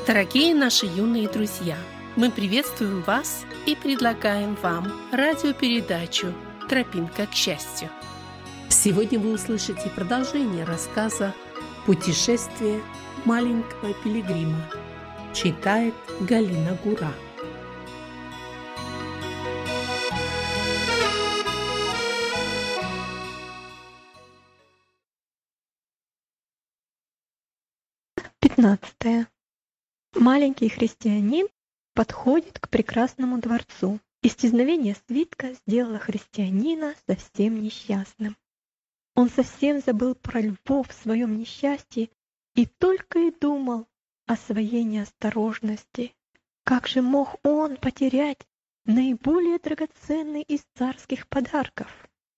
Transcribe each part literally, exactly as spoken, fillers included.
Дорогие наши юные друзья, мы приветствуем вас и предлагаем вам радиопередачу «Тропинка к счастью». Сегодня вы услышите продолжение рассказа «Путешествие маленького пилигрима». Читает Галина Гура. пятнадцатое. Маленький христианин подходит к прекрасному дворцу. Исчезновение свитка сделало христианина совсем несчастным. Он совсем забыл про львов в своем несчастье и только и думал о своей неосторожности. Как же мог он потерять наиболее драгоценный из царских подарков?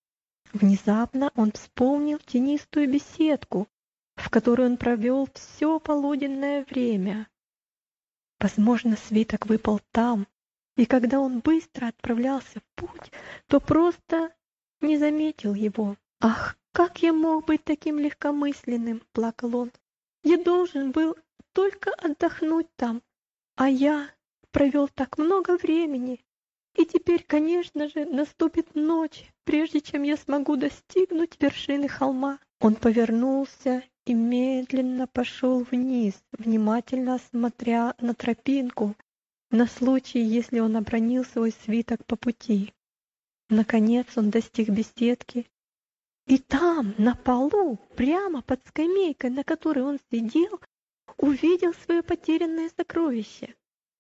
Внезапно он вспомнил тенистую беседку, в которой он провел все полуденное время. Возможно, свиток выпал там, и когда он быстро отправлялся в путь, то просто не заметил его. «Ах, как я мог быть таким легкомысленным!» — плакал он. «Я должен был только отдохнуть там, а я провел так много времени, и теперь, конечно же, наступит ночь, прежде чем я смогу достигнуть вершины холма». Он повернулся и медленно пошел вниз, внимательно смотря на тропинку, на случай, если он обронил свой свиток по пути. Наконец он достиг беседки, и там, на полу, прямо под скамейкой, на которой он сидел, увидел свое потерянное сокровище.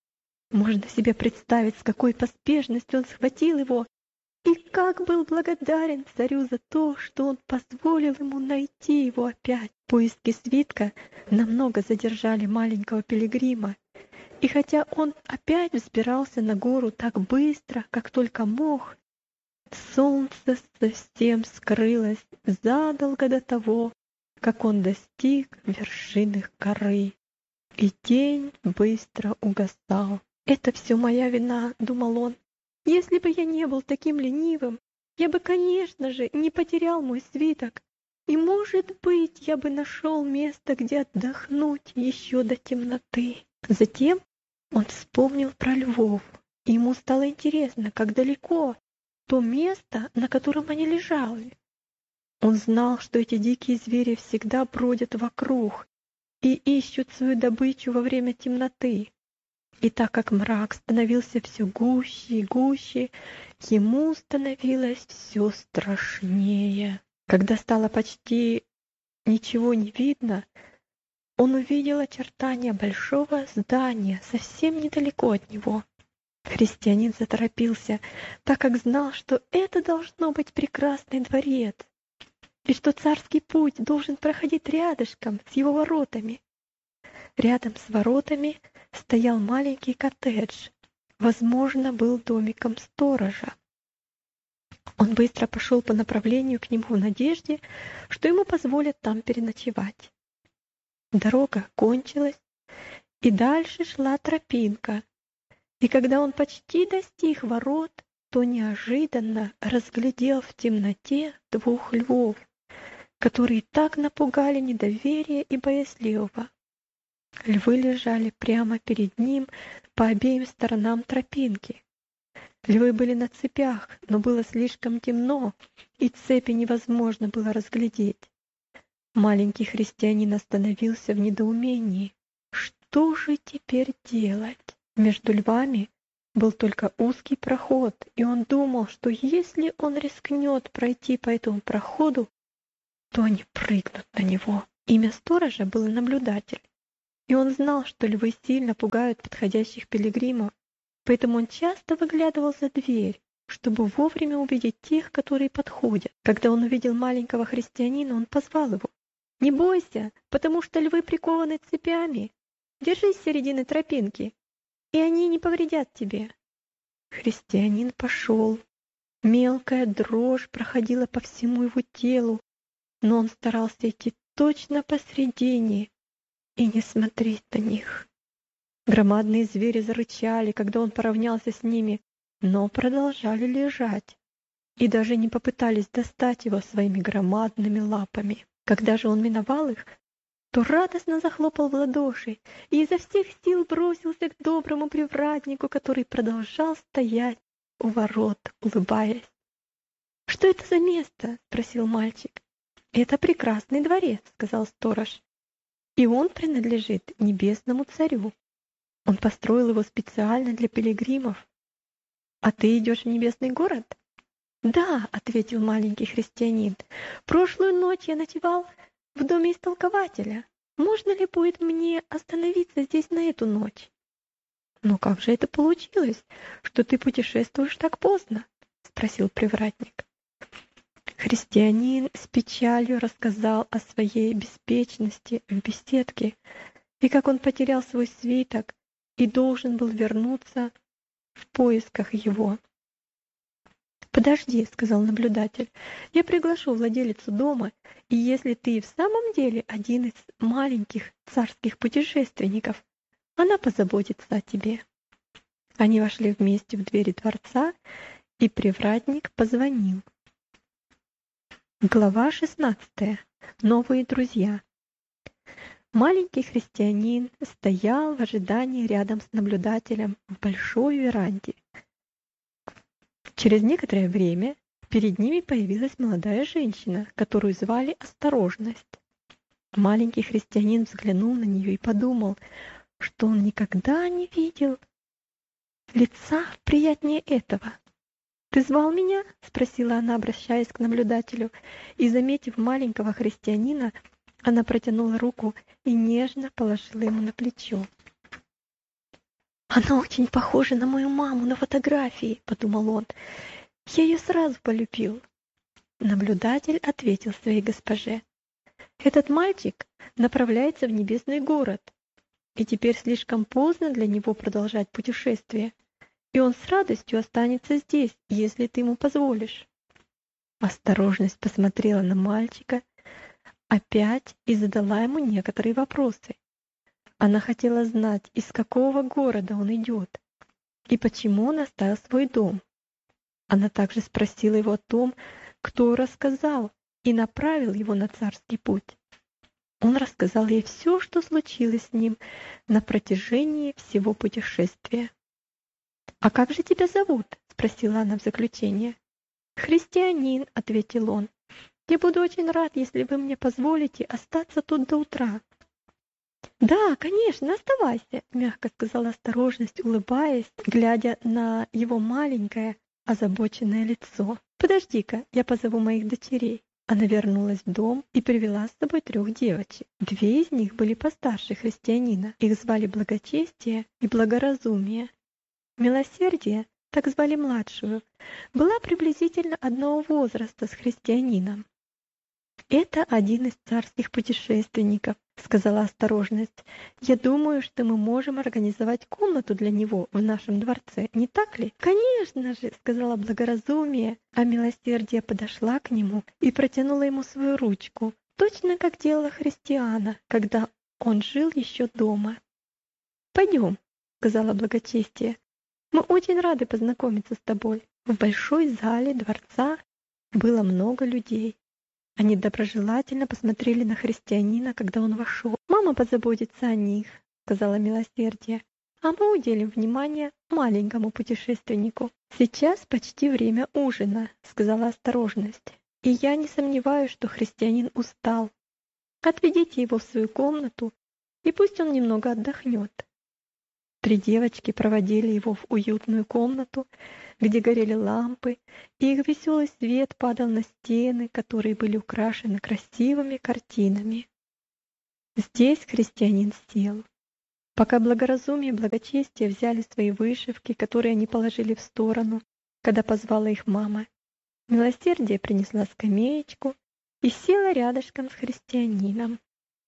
Можно себе представить, с какой поспешностью он схватил его, и как был благодарен царю за то, что он позволил ему найти его опять. Поиски свитка намного задержали маленького пилигрима, и хотя он опять взбирался на гору так быстро, как только мог, солнце совсем скрылось задолго до того, как он достиг вершины горы, и день быстро угасал. «Это все моя вина», — думал он. «Если бы я не был таким ленивым, я бы, конечно же, не потерял мой свиток, и, может быть, я бы нашел место, где отдохнуть еще до темноты». Затем он вспомнил про львов, и ему стало интересно, как далеко то место, на котором они лежали. Он знал, что эти дикие звери всегда бродят вокруг и ищут свою добычу во время темноты. И так как мрак становился все гуще и гуще, ему становилось все страшнее. Когда стало почти ничего не видно, он увидел очертания большого здания совсем недалеко от него. Христианин заторопился, так как знал, что это должно быть прекрасный дворец, и что царский путь должен проходить рядышком с его воротами. Рядом с воротами стоял маленький коттедж, возможно, был домиком сторожа. Он быстро пошел по направлению к нему в надежде, что ему позволят там переночевать. Дорога кончилась, и дальше шла тропинка. И когда он почти достиг ворот, то неожиданно разглядел в темноте двух львов, которые так напугали недоверие и боязливого. Львы лежали прямо перед ним по обеим сторонам тропинки. Львы были на цепях, но было слишком темно, и цепи невозможно было разглядеть. Маленький христианин остановился в недоумении. Что же теперь делать? Между львами был только узкий проход, и он думал, что если он рискнет пройти по этому проходу, то они прыгнут на него. Имя сторожа было Наблюдатель. И он знал, что львы сильно пугают подходящих пилигримов, поэтому он часто выглядывал за дверь, чтобы вовремя увидеть тех, которые подходят. Когда он увидел маленького христианина, он позвал его. «Не бойся, потому что львы прикованы цепями. Держись середины тропинки, и они не повредят тебе». Христианин пошел. Мелкая дрожь проходила по всему его телу, но он старался идти точно посредине и не смотреть на них. Громадные звери зарычали, когда он поравнялся с ними, но продолжали лежать и даже не попытались достать его своими громадными лапами. Когда же он миновал их, то радостно захлопал в ладоши и изо всех сил бросился к доброму привратнику, который продолжал стоять у ворот, улыбаясь. «Что это за место?» — спросил мальчик. «Это прекрасный дворец», — сказал сторож. «И он принадлежит небесному царю. Он построил его специально для пилигримов. А ты идешь в небесный город?» «Да», — ответил маленький христианин. «Прошлую ночь я ночевал в доме истолкователя. Можно ли будет мне остановиться здесь на эту ночь?» «Но как же это получилось, что ты путешествуешь так поздно?» — спросил привратник. Христианин с печалью рассказал о своей беспечности в беседке и как он потерял свой свиток и должен был вернуться в поисках его. «Подожди», — сказал наблюдатель, — «я приглашу владелицу дома, и если ты в самом деле один из маленьких царских путешественников, она позаботится о тебе». Они вошли вместе в двери дворца, и привратник позвонил. Глава шестнадцатая. Новые друзья. Маленький христианин стоял в ожидании рядом с наблюдателем в большой веранде. Через некоторое время перед ними появилась молодая женщина, которую звали Осторожность. Маленький христианин взглянул на нее и подумал, что он никогда не видел лица приятнее этого. «Ты звал меня?» — спросила она, обращаясь к наблюдателю, и, заметив маленького христианина, она протянула руку и нежно положила ему на плечо. «Она очень похожа на мою маму на фотографии», — подумал он. «Я ее сразу полюбил». Наблюдатель ответил своей госпоже. «Этот мальчик направляется в небесный город, и теперь слишком поздно для него продолжать путешествие, и он с радостью останется здесь, если ты ему позволишь». Осторожность посмотрела на мальчика опять и задала ему некоторые вопросы. Она хотела знать, из какого города он идет и почему он оставил свой дом. Она также спросила его о том, кто рассказал и направил его на царский путь. Он рассказал ей все, что случилось с ним на протяжении всего путешествия. «А как же тебя зовут?» — спросила она в заключение. «Христианин», — ответил он. «Я буду очень рад, если вы мне позволите остаться тут до утра». «Да, конечно, оставайся», — мягко сказала Осторожность, улыбаясь, глядя на его маленькое, озабоченное лицо. «Подожди-ка, я позову моих дочерей». Она вернулась в дом и привела с собой трех девочек. Две из них были постарше христианина. Их звали Благочестие и Благоразумие. Милосердие, так звали младшую, была приблизительно одного возраста с христианином. «Это один из царских путешественников», — сказала Осторожность. «Я думаю, что мы можем организовать комнату для него в нашем дворце, не так ли?» «Конечно же», — сказала Благоразумие, а Милосердие подошла к нему и протянула ему свою ручку, точно как делала Христиана, когда он жил еще дома. «Пойдем», — сказала Благочестие. «Мы очень рады познакомиться с тобой». В большой зале дворца было много людей. Они доброжелательно посмотрели на христианина, когда он вошел. «Мама позаботится о них», — сказала Милосердие, «а мы уделим внимание маленькому путешественнику». «Сейчас почти время ужина», — сказала Осторожность, «и я не сомневаюсь, что христианин устал. Отведите его в свою комнату, и пусть он немного отдохнет». Три девочки проводили его в уютную комнату, где горели лампы, и их веселый свет падал на стены, которые были украшены красивыми картинами. Здесь христианин сел. Пока Благоразумие и Благочестие взяли свои вышивки, которые они положили в сторону, когда позвала их мама, Милосердие принесла скамеечку и села рядышком с христианином.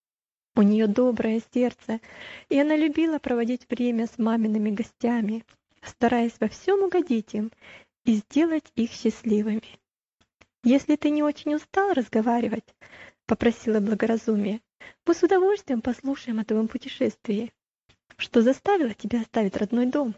У нее доброе сердце, и она любила проводить время с мамиными гостями, стараясь во всем угодить им и сделать их счастливыми. «Если ты не очень устал разговаривать, — попросила Благоразумие, — мы с удовольствием послушаем о твоем путешествии. Что заставило тебя оставить родной дом?»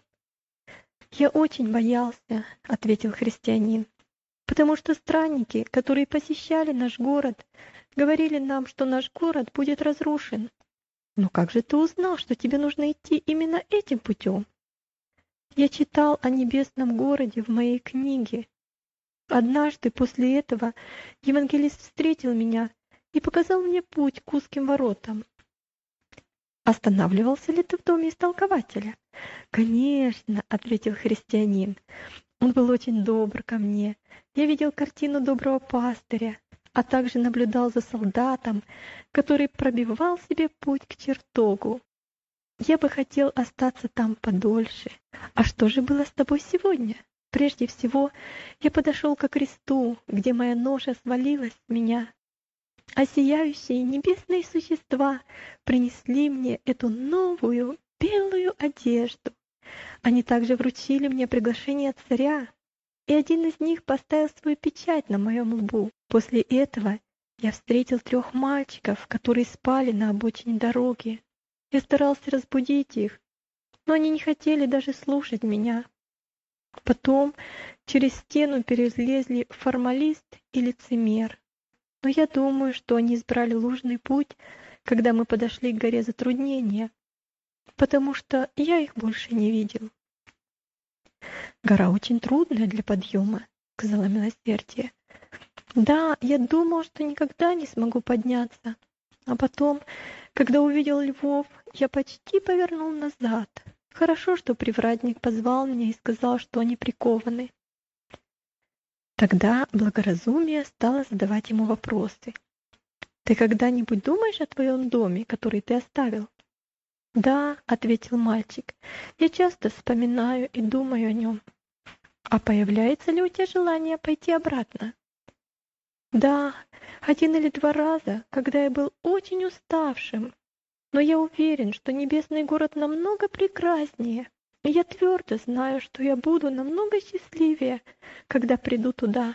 «Я очень боялся, — ответил христианин, — потому что странники, которые посещали наш город, Говорили нам, что наш город будет разрушен. Но как же ты узнал, что тебе нужно идти именно этим путем? Я читал о небесном городе в моей книге. Однажды после этого евангелист встретил меня и показал мне путь к узким воротам. «Останавливался ли ты в доме истолкователя?» «Конечно», — ответил христианин. «Он был очень добр ко мне. Я видел картину доброго пастыря, а также наблюдал за солдатом, который пробивал себе путь к чертогу. Я бы хотел остаться там подольше. А что же было с тобой сегодня? Прежде всего, я подошел ко кресту, где моя ноша свалилась с меня, а сияющие небесные существа принесли мне эту новую белую одежду. Они также вручили мне приглашение от царя, и один из них поставил свою печать на моем лбу. После этого я встретил трех мальчиков, которые спали на обочине дороги. Я старался разбудить их, но они не хотели даже слушать меня. Потом через стену перелезли формалист и лицемер. Но я думаю, что они избрали ложный путь, когда мы подошли к горе Затруднения, потому что я их больше не видел. «Гора очень трудная для подъема», — сказала Милосердие. «Да, я думал, что никогда не смогу подняться. А потом, когда увидел львов, я почти повернул назад. Хорошо, что привратник позвал меня и сказал, что они прикованы». Тогда благоразумие стало задавать ему вопросы. «Ты когда-нибудь думаешь о твоем доме, который ты оставил?» «Да», — ответил мальчик, — «я часто вспоминаю и думаю о нем». «А появляется ли у тебя желание пойти обратно?» «Да, один или два раза, когда я был очень уставшим. Но я уверен, что небесный город намного прекраснее. И я твердо знаю, что я буду намного счастливее, когда приду туда».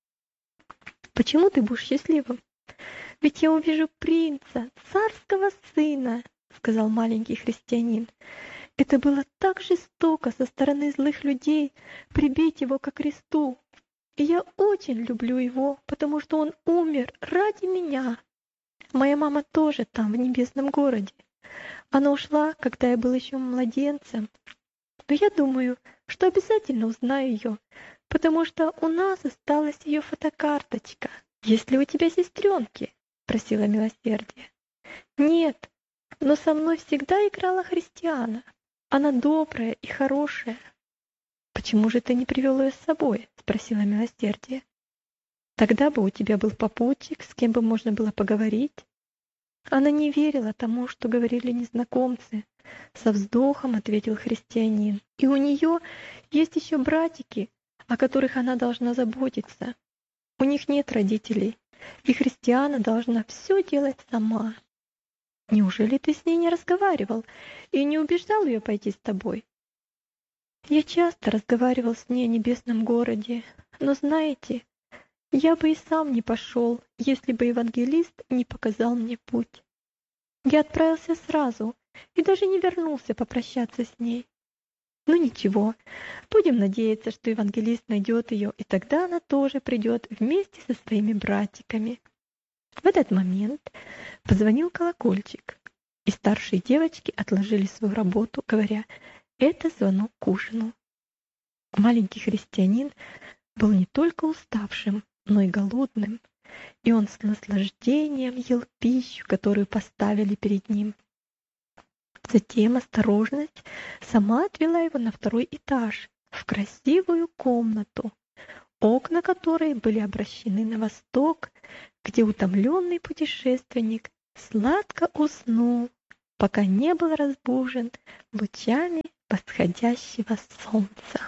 «Почему ты будешь счастливым?» «Ведь я увижу принца, царского сына», — сказал маленький христианин. «Это было так жестоко со стороны злых людей прибить его ко кресту. И я очень люблю его, потому что он умер ради меня. Моя мама тоже там, в небесном городе. Она ушла, когда я был еще младенцем. Но я думаю, что обязательно узнаю ее, потому что у нас осталась ее фотокарточка. Есть ли у тебя сестренки?» — просила Милосердие. «Нет, но со мной всегда играла Христиана. Она добрая и хорошая». «Почему же ты не привел ее с собой?» — спросила Милосердие. «Тогда бы у тебя был попутчик, с кем бы можно было поговорить». Она не верила тому, что говорили незнакомцы. Со вздохом ответил христианин. «И у нее есть еще братики, о которых она должна заботиться. У них нет родителей, и христиана должна все делать сама». «Неужели ты с ней не разговаривал и не убеждал ее пойти с тобой?» «Я часто разговаривал с ней о небесном городе, но знаете, я бы и сам не пошел, если бы евангелист не показал мне путь. Я отправился сразу и даже не вернулся попрощаться с ней. Ну ничего, будем надеяться, что евангелист найдет ее, и тогда она тоже придет вместе со своими братиками». В этот момент позвонил колокольчик, и старшие девочки отложили свою работу, говоря: «Это звонок к ужину». Маленький христианин был не только уставшим, но и голодным, и он с наслаждением ел пищу, которую поставили перед ним. Затем осторожность сама отвела его на второй этаж, в красивую комнату, окна которой были обращены на восток, где утомленный путешественник сладко уснул, пока не был разбужен лучами восходящего солнца.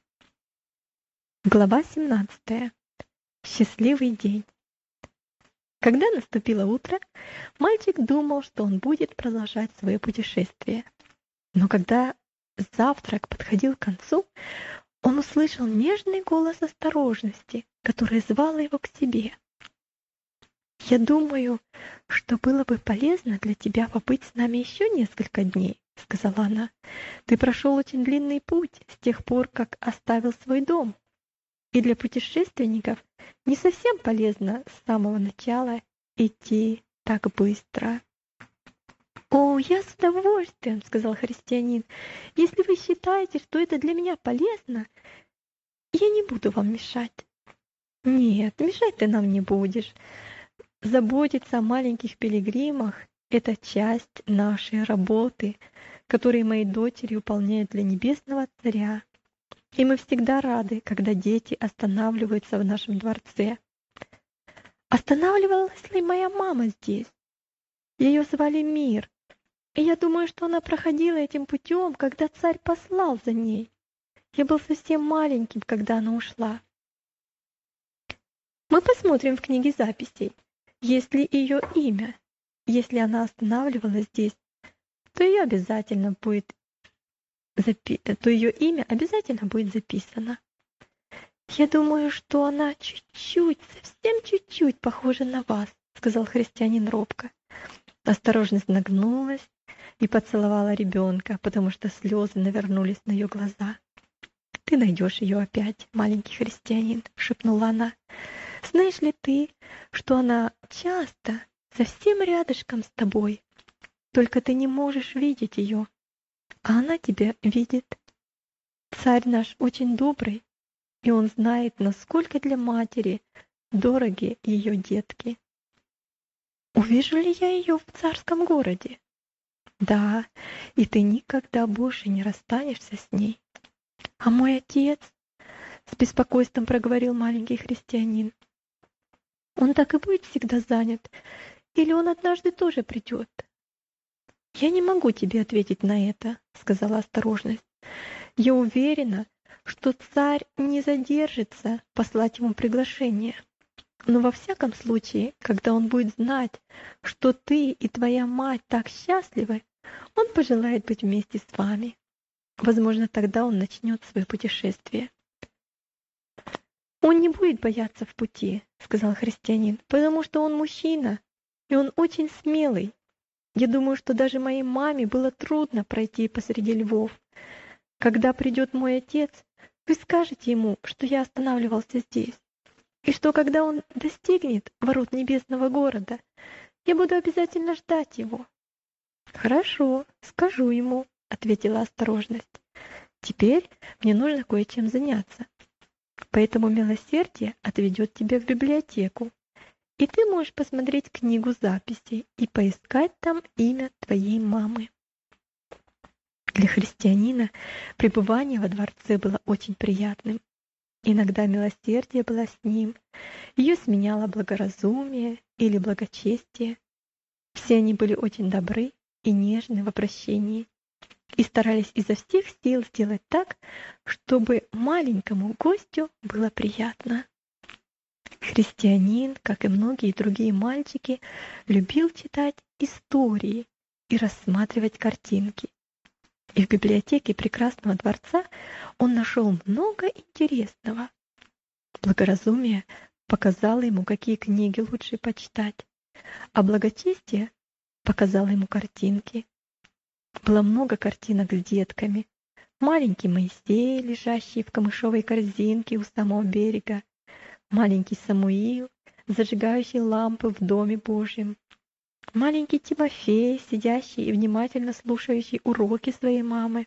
Глава семнадцатая. Счастливый день. Когда наступило утро, мальчик думал, что он будет продолжать свое путешествие. Но когда завтрак подходил к концу, он услышал нежный голос осторожности, который звал его к себе. «Я думаю, что было бы полезно для тебя побыть с нами еще несколько дней», — сказала она. «Ты прошел очень длинный путь с тех пор, как оставил свой дом. И для путешественников не совсем полезно с самого начала идти так быстро». «О, я с удовольствием», — сказал христианин. «Если вы считаете, что это для меня полезно, я не буду вам мешать». «Нет, мешать ты нам не будешь. Заботиться о маленьких пилигримах — это часть нашей работы, которую мои дочери выполняют для Небесного Царя. И мы всегда рады, когда дети останавливаются в нашем дворце. Останавливалась ли моя мама здесь? Ее звали Мир, и я думаю, что она проходила этим путем, когда царь послал за ней. Я был совсем маленьким, когда она ушла. Мы посмотрим в книге записей, есть ли ее имя. Если она останавливалась здесь, то ее обязательно будет запи... то ее имя обязательно будет записано. «Я думаю, что она чуть-чуть, совсем чуть-чуть похожа на вас», — сказал христианин робко. Осторожность нагнулась и поцеловала ребенка, потому что слезы навернулись на ее глаза. «Ты найдешь ее опять, маленький христианин», — шепнула она. «Знаешь ли ты, что она часто совсем рядышком с тобой, только ты не можешь видеть ее, а она тебя видит. Царь наш очень добрый, и он знает, насколько для матери дороги ее детки. Увижу ли я ее в царском городе? Да, и ты никогда больше не расстанешься с ней. А мой отец, с беспокойством проговорил маленький христианин, он так и будет всегда занят, или он однажды тоже придет? Я не могу тебе ответить на это, сказала осторожность. Я уверена, что царь не задержится послать ему приглашение. Но во всяком случае, когда он будет знать, что ты и твоя мать так счастливы, он пожелает быть вместе с вами. Возможно, тогда он начнет свое путешествие. «Он не будет бояться в пути», — сказал христианин, «потому что он мужчина, и он очень смелый. Я думаю, что даже моей маме было трудно пройти посреди львов. Когда придет мой отец, вы скажете ему, что я останавливался здесь, и что когда он достигнет ворот небесного города, я буду обязательно ждать его». «Хорошо, скажу ему», — ответила осторожность. «Теперь мне нужно кое-чем заняться. Поэтому милосердие отведет тебя в библиотеку, и ты можешь посмотреть книгу записей и поискать там имя твоей мамы». Для христианина пребывание во дворце было очень приятным. Иногда милосердие было с ним, ее сменяло благоразумие или благочестие. Все они были очень добры и нежны в обращении и старались изо всех сил сделать так, чтобы маленькому гостю было приятно. Христианин, как и многие другие мальчики, любил читать истории и рассматривать картинки. И в библиотеке прекрасного дворца он нашел много интересного. Благоразумие показало ему, какие книги лучше почитать, а благочестие показало ему картинки. Было много картинок с детками. Маленький Моисей, лежащий в камышовой корзинке у самого берега, маленький Самуил, зажигающий лампы в Доме Божьем, маленький Тимофей, сидящий и внимательно слушающий уроки своей мамы.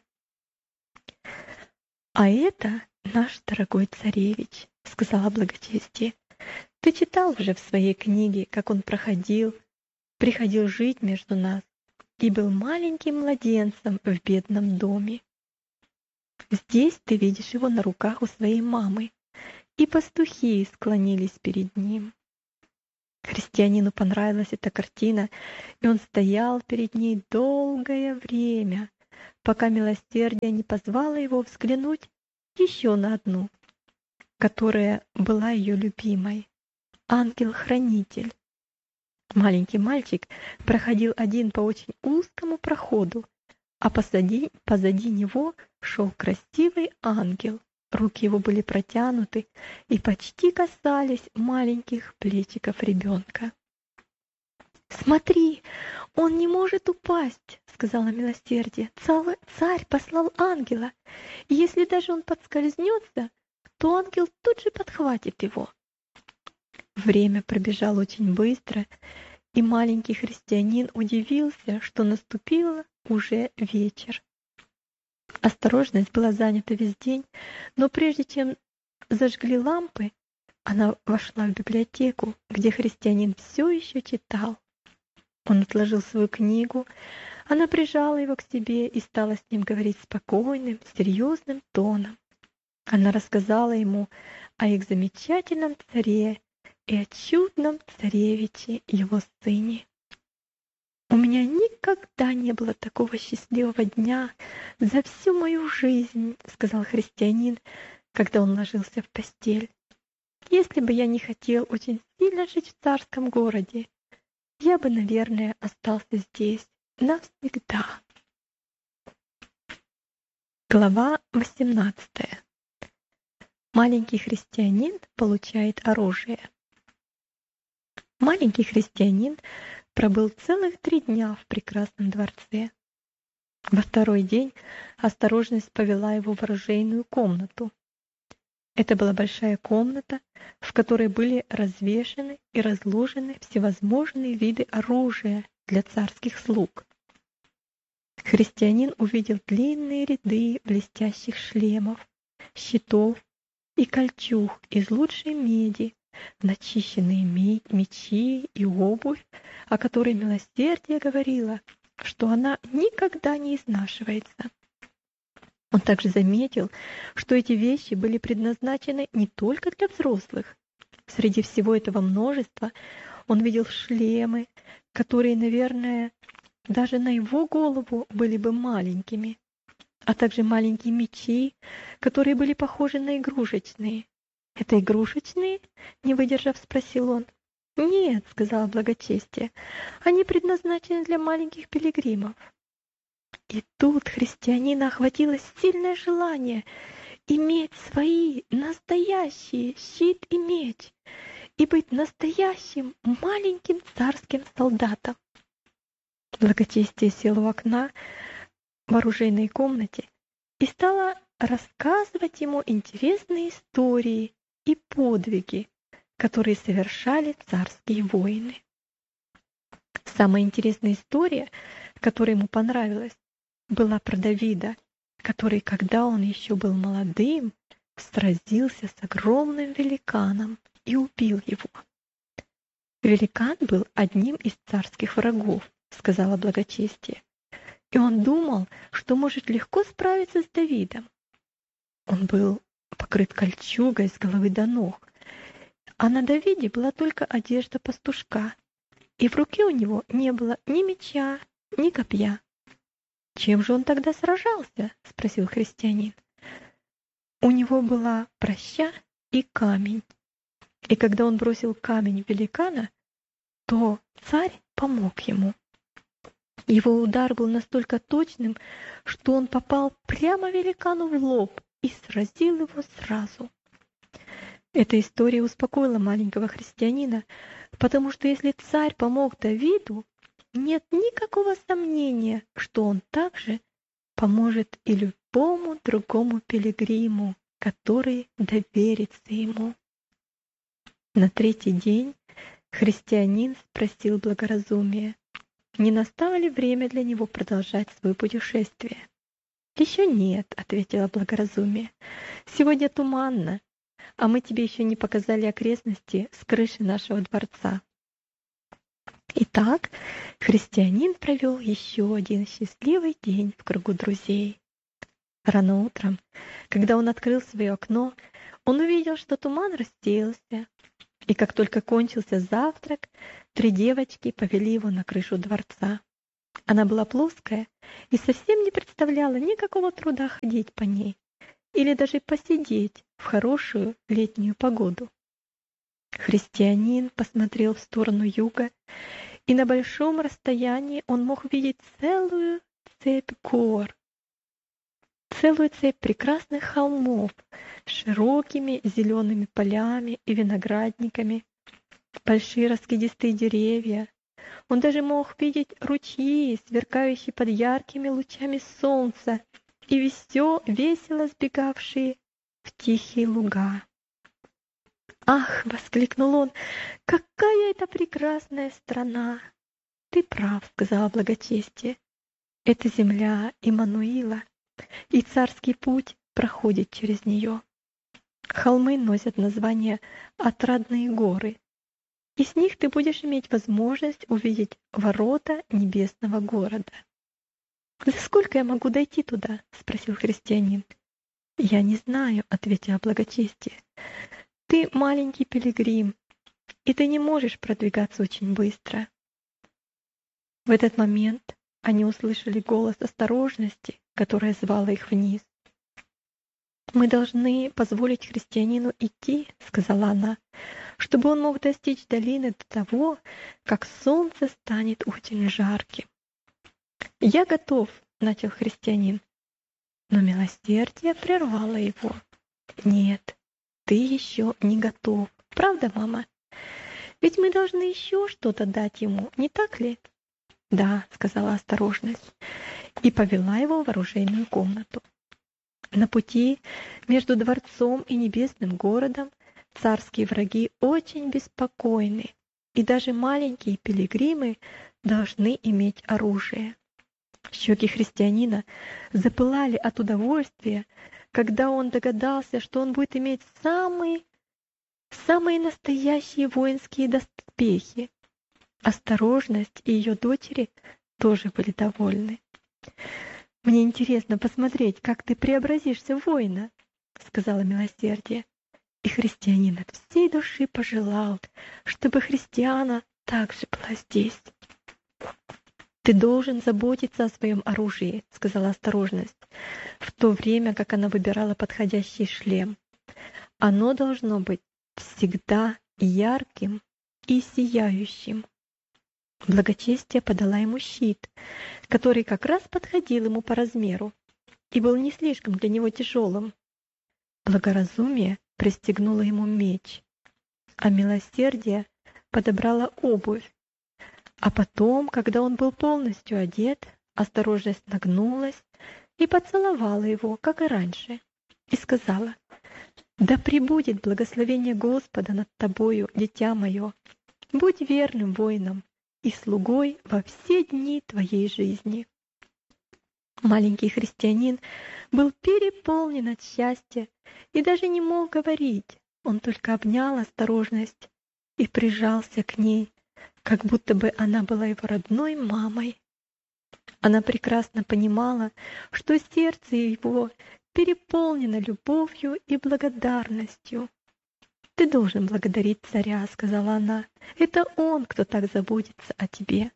«А это наш дорогой царевич», — сказала благочестие. «Ты читал уже в своей книге, как он проходил, приходил жить между нас и был маленьким младенцем в бедном доме. Здесь ты видишь его на руках у своей мамы, и пастухи склонились перед ним». Христианину понравилась эта картина, и он стоял перед ней долгое время, пока милосердие не позвало его взглянуть еще на одну, которая была ее любимой — ангел-хранитель. Маленький мальчик проходил один по очень узкому проходу, а позади, позади него шел красивый ангел. Руки его были протянуты и почти касались маленьких плечиков ребенка. «Смотри, он не может упасть», — сказала милосердие. «Царь послал ангела, и если даже он подскользнется, то ангел тут же подхватит его». Время пробежало очень быстро, и маленький христианин удивился, что наступил уже вечер. Осторожность была занята весь день, но прежде чем зажгли лампы, она вошла в библиотеку, где христианин все еще читал. Он отложил свою книгу, она прижала его к себе и стала с ним говорить спокойным, серьезным тоном. Она рассказала ему о их замечательном царе и о чудном царевиче, его сыне. «У меня никогда не было такого счастливого дня за всю мою жизнь», — сказал христианин, когда он ложился в постель. «Если бы я не хотел очень сильно жить в царском городе, я бы, наверное, остался здесь навсегда». Глава восемнадцатая. Маленький христианин получает оружие. Маленький христианин пробыл целых три дня в прекрасном дворце. Во второй день осторожность повела его в оружейную комнату. Это была большая комната, в которой были развешаны и разложены всевозможные виды оружия для царских слуг. Христианин увидел длинные ряды блестящих шлемов, щитов и кольчуг из лучшей меди, начищенные мечи и обувь, о которой милосердие говорило, что она никогда не изнашивается. Он также заметил, что эти вещи были предназначены не только для взрослых. Среди всего этого множества он видел шлемы, которые, наверное, даже на его голову были бы маленькими, а также маленькие мечи, которые были похожи на игрушечные. «Это игрушечные?» — не выдержав, спросил он. «Нет», — сказала благочестие, — «они предназначены для маленьких пилигримов». И тут христианина охватило сильное желание иметь свои настоящие щит и меч и быть настоящим маленьким царским солдатом. Благочестие села у окна в оружейной комнате и стала рассказывать ему интересные истории и подвиги, которые совершали царские воины. Самая интересная история, которая ему понравилась, была про Давида, который, когда он еще был молодым, сразился с огромным великаном и убил его. «Великан был одним из царских врагов», — сказала благочестие, и он думал, что может легко справиться с Давидом. Он был покрыт кольчугой с головы до ног, а на Давиде была только одежда пастушка, и в руке у него не было ни меча, ни копья. «Чем же он тогда сражался?» — спросил христианин. «У него была праща и камень, и когда он бросил камень в великана, то царь помог ему. Его удар был настолько точным, что он попал прямо великану в лоб и сразил его сразу». Эта история успокоила маленького христианина, потому что если царь помог Давиду, нет никакого сомнения, что он также поможет и любому другому пилигриму, который доверится ему. На третий день христианин спросил благоразумие, не настало ли время для него продолжать свое путешествие. «Еще нет», — ответила благоразумие. «Сегодня туманно, а мы тебе еще не показали окрестности с крыши нашего дворца». Итак, христианин провел еще один счастливый день в кругу друзей. Рано утром, когда он открыл свое окно, он увидел, что туман рассеялся, и как только кончился завтрак, три девочки повели его на крышу дворца. Она была плоская и совсем не представляла никакого труда ходить по ней или даже посидеть в хорошую летнюю погоду. Христианин посмотрел в сторону юга, и на большом расстоянии он мог видеть целую цепь гор, целую цепь прекрасных холмов с широкими зелеными полями и виноградниками, большие раскидистые деревья. Он даже мог видеть ручьи, сверкающие под яркими лучами солнца, и весё, весело сбегавшие в тихие луга. «Ах!» — воскликнул он, «какая это прекрасная страна!» «Ты прав», — сказала благочестие. «Это земля Иммануила, и царский путь проходит через нее. Холмы носят название «Отрадные горы», и с них ты будешь иметь возможность увидеть ворота небесного города». «За сколько я могу дойти туда?» — спросил христианин. «Я не знаю», — ответила благочестие. «Ты маленький пилигрим, и ты не можешь продвигаться очень быстро». В этот момент они услышали голос осторожности, которая звала их вниз. «Мы должны позволить христианину идти», — сказала она, «чтобы он мог достичь долины до того, как солнце станет очень жарким». «Я готов», — начал христианин, но милосердие прервало его. «Нет, ты еще не готов. Правда, мама? Ведь мы должны еще что-то дать ему, не так ли?» «Да», — сказала осторожность, и повела его в оружейную комнату. На пути между дворцом и небесным городом царские враги очень беспокойны, и даже маленькие пилигримы должны иметь оружие. Щеки христианина запылали от удовольствия, когда он догадался, что он будет иметь самые, самые настоящие воинские доспехи. Осторожность и ее дочери тоже были довольны. «Мне интересно посмотреть, как ты преобразишься в воина», — сказала милосердие. И христианин от всей души пожелал, чтобы христиана также была здесь. «Ты должен заботиться о своем оружии», — сказала осторожность, в то время как она выбирала подходящий шлем. «Оно должно быть всегда ярким и сияющим». Благочестие подала ему щит, который как раз подходил ему по размеру и был не слишком для него тяжелым. Благоразумие пристегнуло ему меч, а милосердие подобрало обувь. А потом, когда он был полностью одет, осторожность нагнулась и поцеловала его, как и раньше, и сказала: «Да пребудет благословение Господа над тобою, дитя мое, будь верным воином и слугой во все дни твоей жизни». Маленький христианин был переполнен от счастья и даже не мог говорить. Он только обнял осторожность и прижался к ней, как будто бы она была его родной мамой. Она прекрасно понимала, что сердце его переполнено любовью и благодарностью. «Ты должен благодарить царя», — сказала она. «Это он, кто так заботится о тебе».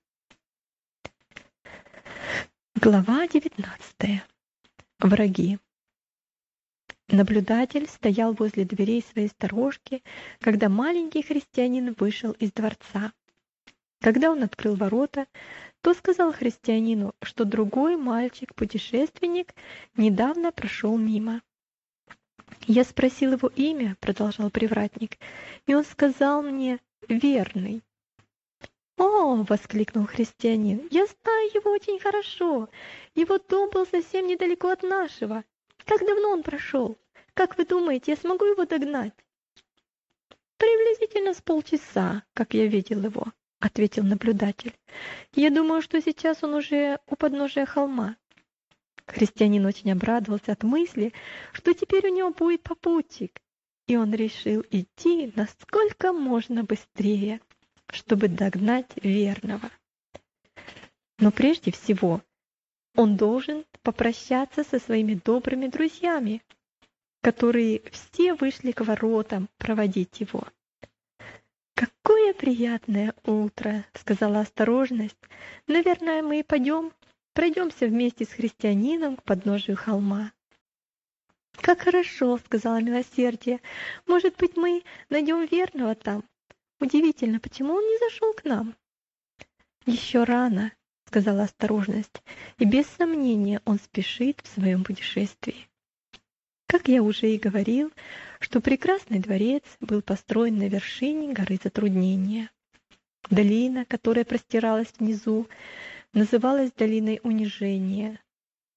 Глава девятнадцатая. Враги. Наблюдатель стоял возле дверей своей сторожки, когда маленький христианин вышел из дворца. Когда он открыл ворота, то сказал христианину, что другой мальчик-путешественник недавно прошел мимо. «Я спросил его имя», — продолжал привратник, «и он сказал мне «Верный». «О!» — воскликнул христианин, «я знаю его очень хорошо. Его дом был совсем недалеко от нашего. Как давно он прошел? Как вы думаете, я смогу его догнать?» «Приблизительно с полчаса, как я видел его», — ответил наблюдатель. «Я думаю, что сейчас он уже у подножия холма». Христианин очень обрадовался от мысли, что теперь у него будет попутчик, и он решил идти насколько можно быстрее, чтобы догнать верного. Но прежде всего он должен попрощаться со своими добрыми друзьями, которые все вышли к воротам проводить его. «Какое приятное утро!» — сказала осторожность. «Наверное, мы и пойдем, пройдемся вместе с христианином к подножию холма». «Как хорошо!» — сказала милосердие. «Может быть, мы найдем верного там? Удивительно, почему он не зашел к нам?» «Еще рано», — сказала осторожность, «и без сомнения он спешит в своем путешествии». Как я уже и говорил, что прекрасный дворец был построен на вершине горы Затруднения. Долина, которая простиралась внизу, называлась долиной унижения.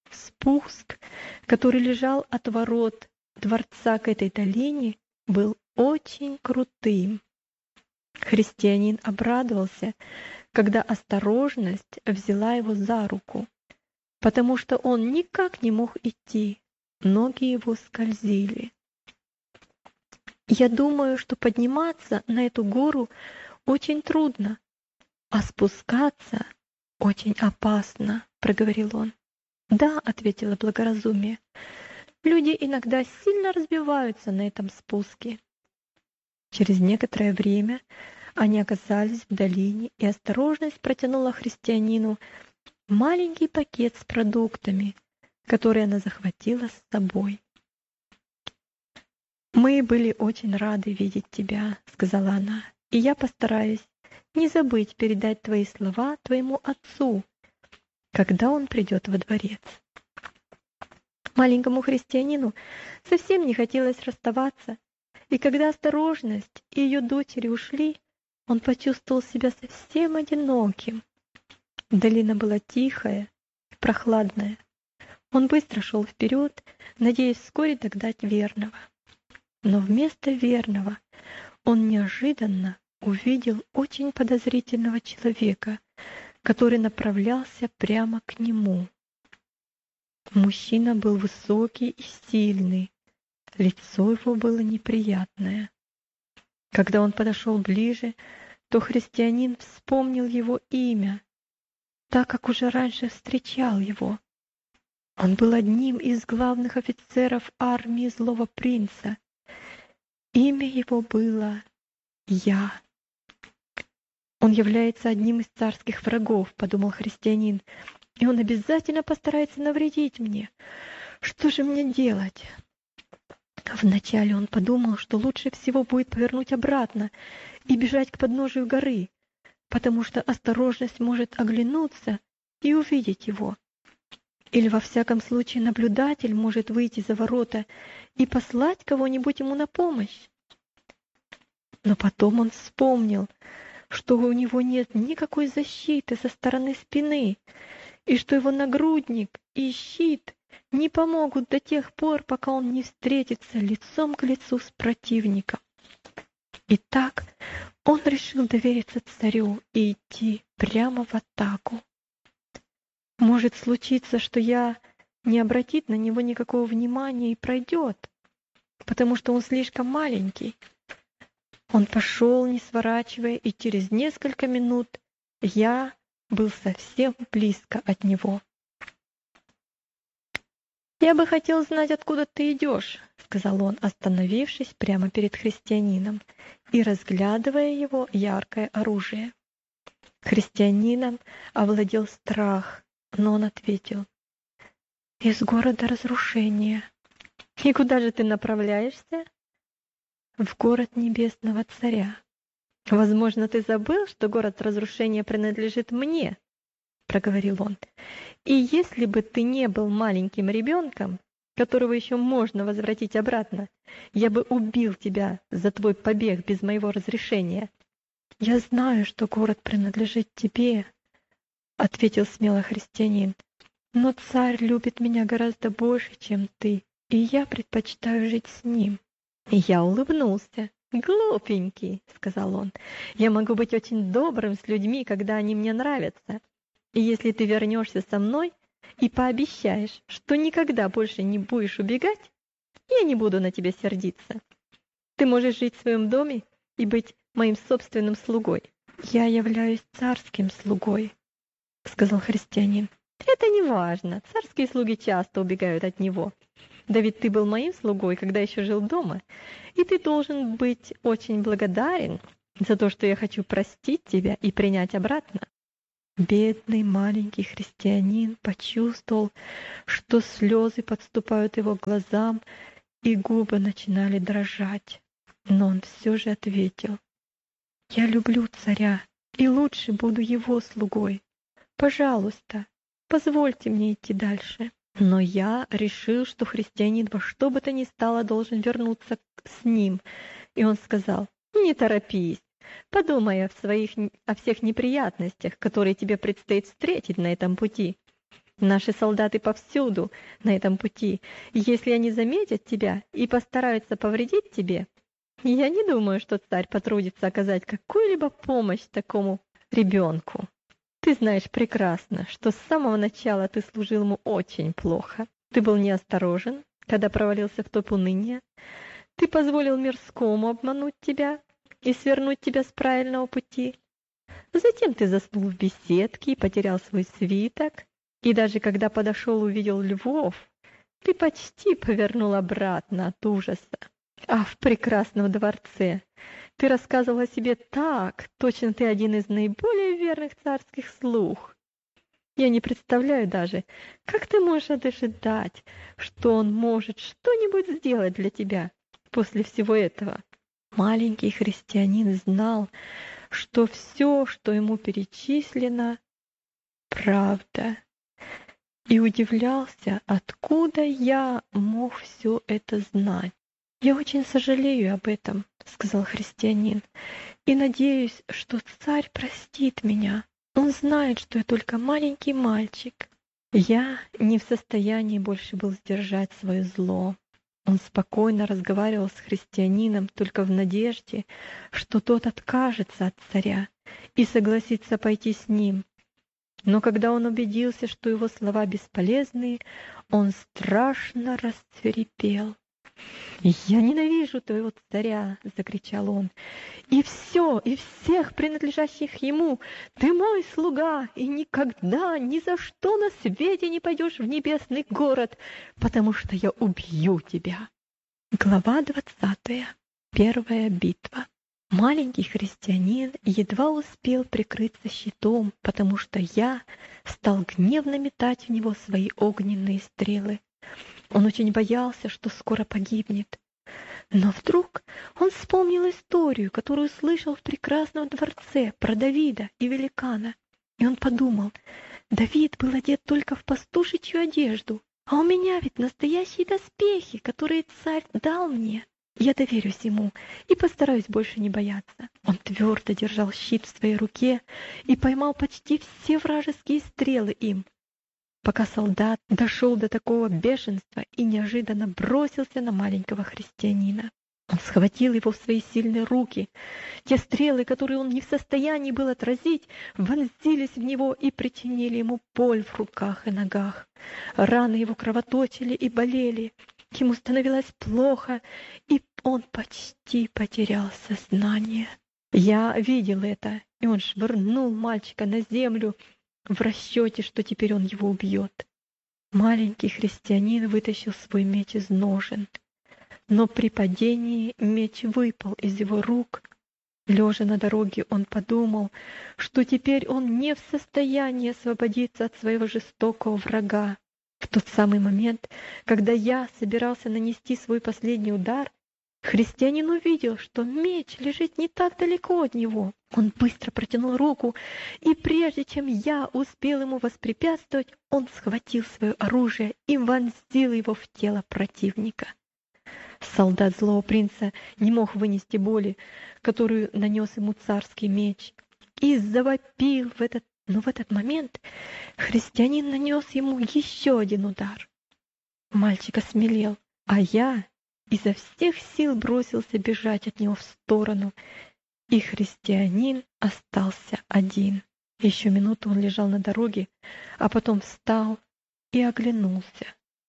Спуск, который лежал от ворот дворца к этой долине, был очень крутым. Христианин обрадовался, когда осторожность взяла его за руку, потому что он никак не мог идти, ноги его скользили. «Я думаю, что подниматься на эту гору очень трудно, а спускаться очень опасно», — проговорил он. «Да», — ответила благоразумие, — «люди иногда сильно разбиваются на этом спуске». Через некоторое время они оказались в долине, и осторожность протянула христианину маленький пакет с продуктами, который она захватила с собой. «Мы были очень рады видеть тебя», — сказала она, — «и я постараюсь не забыть передать твои слова твоему отцу, когда он придет во дворец». Маленькому христианину совсем не хотелось расставаться, и когда осторожность и ее дочери ушли, он почувствовал себя совсем одиноким. Долина была тихая, прохладная. Он быстро шел вперед, надеясь вскоре догнать верного. Но вместо верного он неожиданно увидел очень подозрительного человека, который направлялся прямо к нему. Мужчина был высокий и сильный, лицо его было неприятное. Когда он подошел ближе, то христианин вспомнил его имя, так как уже раньше встречал его. Он был одним из главных офицеров армии Злого Принца. Имя его было Я. «Он является одним из царских врагов», — подумал христианин, «и он обязательно постарается навредить мне. Что же мне делать?» Вначале он подумал, что лучше всего будет повернуть обратно и бежать к подножию горы, потому что осторожность может оглянуться и увидеть его. Или во всяком случае наблюдатель может выйти за ворота и послать кого-нибудь ему на помощь. Но потом он вспомнил, что у него нет никакой защиты со стороны спины, и что его нагрудник и щит не помогут до тех пор, пока он не встретится лицом к лицу с противником. Итак, он решил довериться царю и идти прямо в атаку. Может случиться, что я не обратит на него никакого внимания и пройдет, потому что он слишком маленький. Он пошел, не сворачивая, и через несколько минут я был совсем близко от него. «Я бы хотел знать, откуда ты идешь», — сказал он, остановившись прямо перед христианином и разглядывая его яркое оружие. Христианином овладел страх, но он ответил: «Из города разрушения». «И куда же ты направляешься?» «В город Небесного Царя». «Возможно, ты забыл, что город разрушения принадлежит мне», — проговорил он. «И если бы ты не был маленьким ребенком, которого еще можно возвратить обратно, я бы убил тебя за твой побег без моего разрешения». «Я знаю, что город принадлежит тебе», — ответил смело христианин. «Но царь любит меня гораздо больше, чем ты, и я предпочитаю жить с ним». И я улыбнулся. «Глупенький», — сказал он, — «я могу быть очень добрым с людьми, когда они мне нравятся. И если ты вернешься со мной и пообещаешь, что никогда больше не будешь убегать, я не буду на тебя сердиться. Ты можешь жить в своем доме и быть моим собственным слугой». «Я являюсь царским слугой», — сказал христианин. «Это не важно. Царские слуги часто убегают от него. Да ведь ты был моим слугой, когда еще жил дома, и ты должен быть очень благодарен за то, что я хочу простить тебя и принять обратно». Бедный маленький христианин почувствовал, что слезы подступают его к глазам, и губы начинали дрожать. Но он все же ответил: «Я люблю царя и лучше буду его слугой. Пожалуйста, позвольте мне идти дальше». Но я решил, что христианин во что бы то ни стало должен вернуться с ним, и он сказал: «Не торопись, подумай о, своих, о всех неприятностях, которые тебе предстоит встретить на этом пути. Наши солдаты повсюду на этом пути, и если они заметят тебя и постараются повредить тебе, Я не думаю, что царь потрудится оказать какую-либо помощь такому ребенку. Ты знаешь прекрасно, что с самого начала ты служил ему очень плохо. Ты был неосторожен, когда провалился в топ уныния. Ты позволил мирскому обмануть тебя и свернуть тебя с правильного пути. Затем ты заснул в беседке и потерял свой свиток. И даже когда подошел и увидел львов, ты почти повернул обратно от ужаса. А в прекрасном дворце ты рассказывал о себе так, точно ты один из наиболее верных царских слуг. Я не представляю даже, как ты можешь ожидать, что он может что-нибудь сделать для тебя после всего этого. Маленький христианин знал, что все, что ему перечислено, правда. И удивлялся, откуда я мог все это знать. «Я очень сожалею об этом», — сказал христианин, «и надеюсь, что царь простит меня. Он знает, что я только маленький мальчик». Я не в состоянии больше был сдержать свое зло. Он спокойно разговаривал с христианином только в надежде, что тот откажется от царя и согласится пойти с ним. Но когда он убедился, что его слова бесполезны, он страшно расцвирепел. «Я ненавижу твоего царя!» — закричал он. «И все, и всех принадлежащих ему! Ты мой слуга, и никогда, ни за что на свете не пойдешь в небесный город, потому что я убью тебя!» Глава двадцатая. Первая битва. Маленький христианин едва успел прикрыться щитом, потому что я стал гневно метать в него свои огненные стрелы. Он очень боялся, что скоро погибнет. Но вдруг он вспомнил историю, которую слышал в прекрасном дворце про Давида и великана. И он подумал, Давид был одет только в пастушечью одежду, а у меня ведь настоящие доспехи, которые царь дал мне. Я доверюсь ему и постараюсь больше не бояться. Он твердо держал щит в своей руке и поймал почти все вражеские стрелы им, пока солдат дошел до такого бешенства и неожиданно бросился на маленького христианина. Он схватил его в свои сильные руки. Те стрелы, которые он не в состоянии был отразить, вонзились в него и причинили ему боль в руках и ногах. Раны его кровоточили и болели. Ему становилось плохо, и он почти потерял сознание. Я видел это, и он швырнул мальчика на землю в расчете, что теперь он его убьет. Маленький христианин вытащил свой меч из ножен, но при падении меч выпал из его рук. Лежа на дороге, он подумал, что теперь он не в состоянии освободиться от своего жестокого врага. В тот самый момент, когда я собирался нанести свой последний удар, христианин увидел, что меч лежит не так далеко от него. Он быстро протянул руку, и прежде чем я успел ему воспрепятствовать, он схватил свое оружие и вонзил его в тело противника. Солдат злого принца не мог вынести боли, которую нанес ему царский меч, и завопил в этот Но в этот момент христианин нанес ему еще один удар. Мальчик осмелел, а я изо всех сил бросился бежать от него в сторону, и христианин остался один. Еще минуту он лежал на дороге, а потом встал и оглянулся.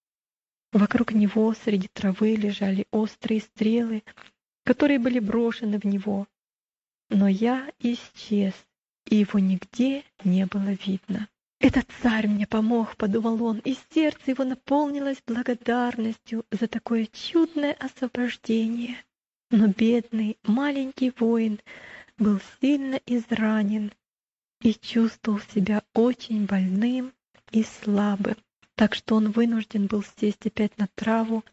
Вокруг него среди травы лежали острые стрелы, которые были брошены в него. Но я исчез, и его нигде не было видно. «Этот царь мне помог», — подумал он, и сердце его наполнилось благодарностью за такое чудное освобождение. Но бедный маленький воин был сильно изранен и чувствовал себя очень больным и слабым, так что он вынужден был сесть опять на траву